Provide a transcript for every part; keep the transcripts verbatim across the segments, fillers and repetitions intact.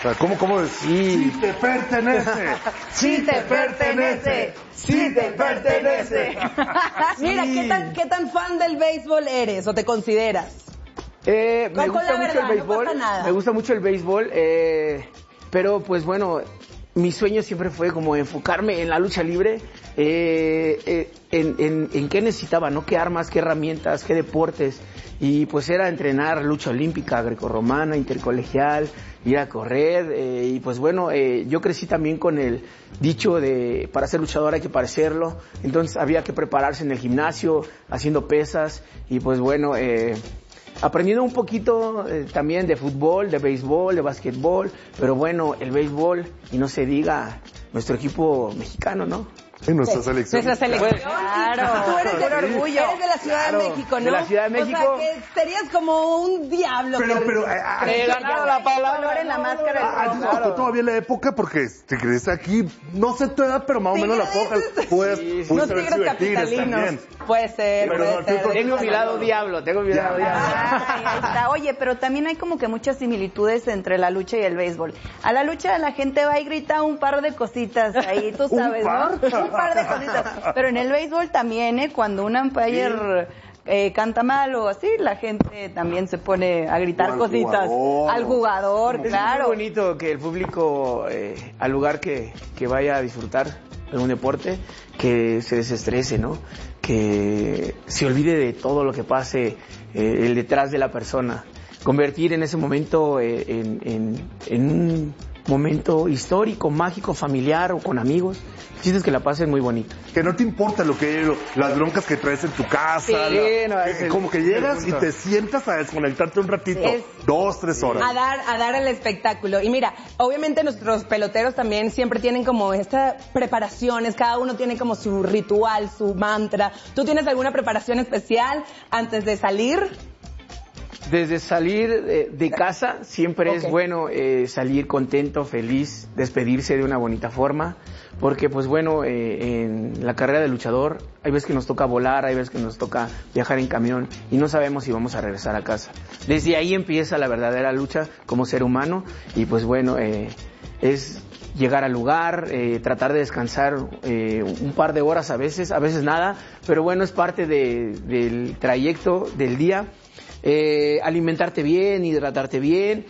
¿Cómo, cómo decir? Sí te pertenece. Sí te pertenece. Sí te pertenece. Mira, ¿qué tan, ¿qué tan fan del béisbol eres o te consideras? Eh, me Con gusta la mucho verdad, el béisbol. no pasa nada. Me gusta mucho el béisbol, eh, pero pues bueno, mi sueño siempre fue como enfocarme en la lucha libre, eh, eh, en, en, en qué necesitaba, ¿no? Qué armas, qué herramientas, qué deportes. Y pues era entrenar lucha olímpica, grecorromana, intercolegial, ir a correr. Eh, y pues bueno, eh, yo crecí también con el dicho de para ser luchador hay que parecerlo. Entonces había que prepararse en el gimnasio, haciendo pesas. Y pues bueno, eh, aprendiendo un poquito eh, también de fútbol, de béisbol, de básquetbol. Pero bueno, el béisbol, y no se diga nuestro equipo mexicano, ¿no? En nuestra selección. Nuestra selección. Claro. Tú eres Por de orgullo. Eres de la Ciudad Claro, de México, ¿no? de la Ciudad de México. O sea, que serías como un diablo. Pero, que- pero, eh, ah, He ganado la palabra. Color en la máscara. Ah, rojo. te tocó todavía la época porque te crees aquí, no sé tu edad, pero más o menos la Tigres. fojas. Puedes, Sí, sí. puedes Unos haber tigres sido de Tigres capitalinos. también. Puede ser, Pero puede no, ser. tú- Tengo mi lado diablo, tengo mi lado diablo. Ay, ahí está. Oye, pero también hay como que muchas similitudes entre la lucha y el béisbol. A la lucha la gente va y grita un par de cositas ahí, tú ¿Un sabes, par? ¿no? Un par de cositas. Pero en el béisbol también, ¿eh? Cuando un umpire eh, canta mal o así, la gente también se pone a gritar O al cositas. jugador. Al jugador, Es claro. muy bonito que el público, eh, al lugar que, que vaya a disfrutar algún deporte, que se desestrese, ¿no? Que se olvide de todo lo que pase eh, el detrás de la persona. Convertir en ese momento eh, en, en, en un momento histórico, mágico, familiar o con amigos. Chistes que la pasen muy bonito. Que no te importa lo que lo- las broncas que traes en tu casa. Sí, la- no, que- es el- como que el llegas y punto. te sientas a desconectarte un ratito. Es- Dos, tres horas. A dar, a dar el espectáculo. Y mira, obviamente nuestros peloteros también siempre tienen como estas preparaciones, cada uno tiene como su ritual, su mantra. ¿Tú tienes alguna preparación especial antes de salir? Desde salir de, de casa siempre Ok. es bueno eh, salir contento, feliz, despedirse de una bonita forma, porque pues bueno, eh, en la carrera de luchador hay veces que nos toca volar, hay veces que nos toca viajar en camión y no sabemos si vamos a regresar a casa. Desde ahí empieza la verdadera lucha como ser humano y pues bueno, eh, es llegar al lugar, eh, tratar de descansar eh, un par de horas a veces, a veces nada, pero bueno, es parte de, del trayecto del día. Eh, alimentarte bien, hidratarte bien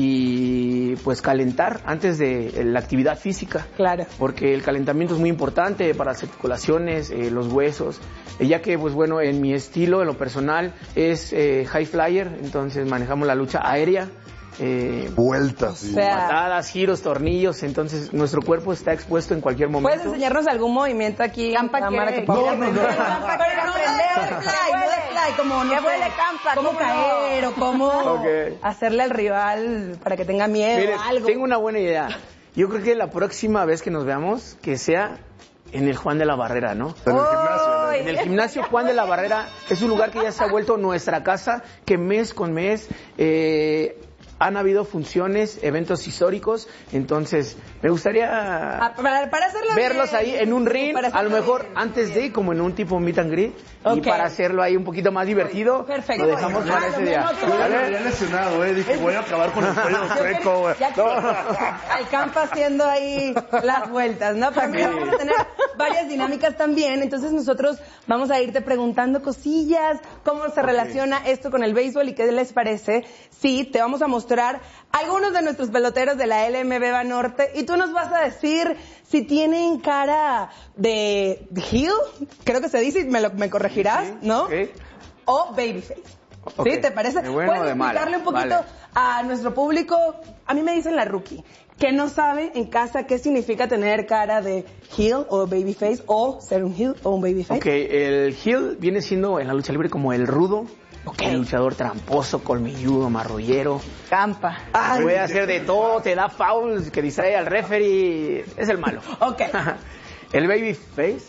y pues calentar antes de la actividad física. Claro. Porque el calentamiento es muy importante para las articulaciones, eh, los huesos, eh, ya que pues bueno, en mi estilo, en lo personal, es eh, high flyer, entonces manejamos la lucha aérea. Eh, Vueltas. sí. O sea, patadas, giros, tornillos, entonces nuestro cuerpo está expuesto en cualquier momento. ¿puedes enseñarnos algún movimiento aquí? Campa cámara, quiere- que No, pueda- no, no. Pero no de fly, no de fly, como no Que sé, vuele Campa, cómo ¿cómo caer o cómo Ok. hacerle al rival para que tenga miedo Mire, o algo. tengo una buena idea. Yo creo que la próxima vez que nos veamos, que sea en el Juan de la Barrera, ¿no? En el gimnasio. ¿no? En el gimnasio Juan de la Barrera es un lugar que ya se ha vuelto nuestra casa, que mes con mes eh, han habido funciones, eventos históricos, entonces me gustaría Ah, para, para hacerlo verlos bien. ahí en un ring, Para a lo hacerlo mejor bien. antes de, como en un tipo meet and greet, y Ok. para hacerlo ahí un poquito más divertido, Perfecto. lo dejamos para Ah, ese lo día. anoto. Yo ya me ¿Vale? había lesionado, eh. Dije, voy a acabar con el cuello seco, güey. Ya que al campo haciendo ahí las vueltas, ¿no? Pero mira, vamos a tener varias dinámicas también, entonces nosotros vamos a irte preguntando cosillas, cómo se relaciona esto con el béisbol y qué les parece. Sí, te vamos a mostrar algunos de nuestros peloteros de la L M B Banorte y tú nos vas a decir si tienen cara de heel, creo que se dice, y me, lo, me corregirás, Sí, ¿no? ok. O babyface. Ok. ¿Sí? ¿Te parece? ¿De bueno o ¿Puedes de malo? explicarle un poquito Vale. a nuestro público? A mí me dicen la rookie, que no sabe en casa qué significa tener cara de heel o babyface, o ser un heel o un babyface. Ok, el heel viene siendo en la lucha libre como el rudo, Ok. el luchador tramposo, colmilludo, marrullero. Campa. Ay, Puede hacer de todo, te da fouls, que distrae al referee, es el malo. Ok. El babyface.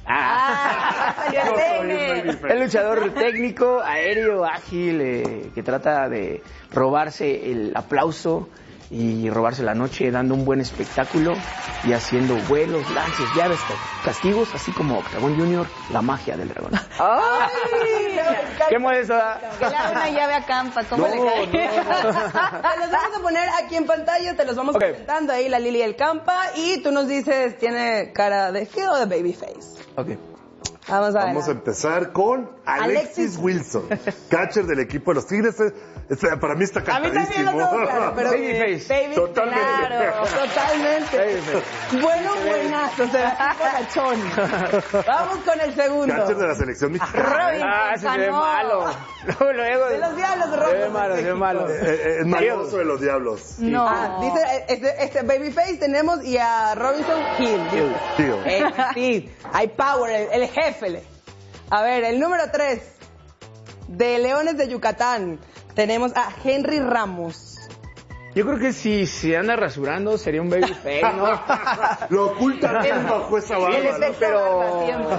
Ah, Yo soy un Yasene. babyface. El luchador técnico, aéreo, ágil, eh, que trata de robarse el aplauso y robarse la noche dando un buen espectáculo y haciendo vuelos, lances, llaves, castigos, así como Octagon Junior, la magia del dragón. ¡Ay! ¿Qué mueves ahora? Que le haga una llave a Campa, ¿cómo No, le cae? Te los vamos a poner aquí en pantalla, te los vamos Ok. comentando ahí la Lili y el Campa y tú nos dices, ¿tiene cara de heel o de babyface? Ok. Vamos a ver. Vamos a empezar con Alexis, Alexis. Wilson, catcher del equipo de los Tigres. Este, para mí está A mí también lo cantadísimo. tengo claro, pero Babyface. Baby, Totalmente. claro, totalmente. Babyface. Bueno, buenazo, se va colachón. Vamos con el segundo. Catcher de la selección mexicana. Robin Ah, ese se ve ganó. malo. Luego, luego. De los diablos Se rojos. ve malo, se ve malo. Eh, eh, es maloso de los diablos. No. Ah, dice, eh, este, este Babyface tenemos y a Robinson Hill. dice. Tío. Eh, sí, hay power, el, el jefe. le. A ver, el número tres de Leones de Yucatán tenemos a Henry Ramos. Yo creo que si se anda rasurando sería un babyface, ¿no? Lo oculta bien bajo esa barba. El ¿no? efecto Pero- barba siempre.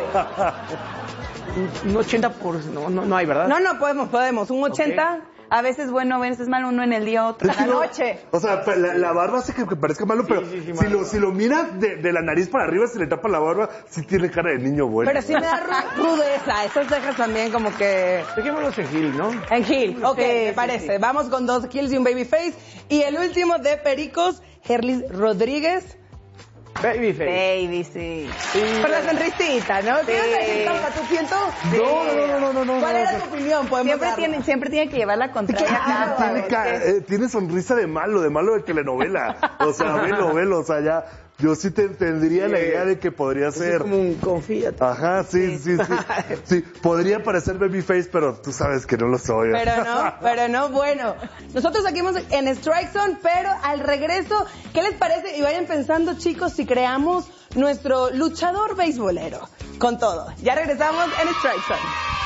Un ochenta por ciento, no, no, no hay, ¿verdad? No, no, podemos, podemos. Un ochenta. A veces bueno, a veces malo, uno en el día, otro en la noche. O sea, pa- la, la barba hace que, que parezca malo, pero sí, sí, si, malo. lo, si lo miras de, de la nariz para arriba, se le tapa la barba, sí tiene cara de niño bueno. Pero sí me da ru- rudeza. Esas cejas también como que... Dejémoslos en Gil, ¿no? En Hill. Ok, Sí, me sí, parece. sí. Vamos con dos kills y un babyface. Y el último de Pericos, Herlis Rodríguez. Babyface. Baby, sí. Por la sonrisita, ¿no? ¿Qué Sí. ibas a decir, Campa? ¿Tú siento? No, no, no, no, no, no. ¿Cuál no, era no. tu opinión? Podemos Siempre darla. tiene, siempre tiene que llevar la contraria a Campa. Tiene, güey. ca- eh, tiene sonrisa de malo, de malo de telenovela. O sea, velo, velo, o sea, ya. Yo sí te tendría la idea de que podría Es ser. como un confíate. Ajá, sí, sí, sí. Sí, podría parecer babyface, pero tú sabes que no lo soy. Pero no, pero no, bueno. Nosotros seguimos en Strike Zone, pero al regreso, ¿qué les parece? Y vayan pensando, chicos, si creamos nuestro luchador beisbolero. Con todo. Ya regresamos en Strike Zone.